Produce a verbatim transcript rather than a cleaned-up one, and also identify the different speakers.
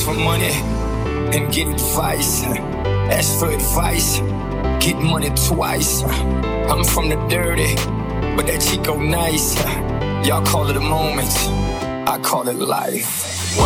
Speaker 1: for money and get advice. Ask for advice, get money twice. I'm from the dirty, but that Chico nice. Y'all call it a moment, I call it life. What?